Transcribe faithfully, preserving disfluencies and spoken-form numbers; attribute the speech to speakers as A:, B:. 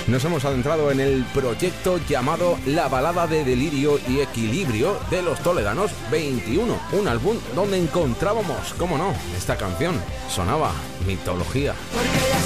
A: nos hemos adentrado en el proyecto llamado La balada de delirio y equilibrio de los toledanos veintiuno, un álbum donde encontrábamos, cómo no, esta canción sonaba Mitología.
B: Porque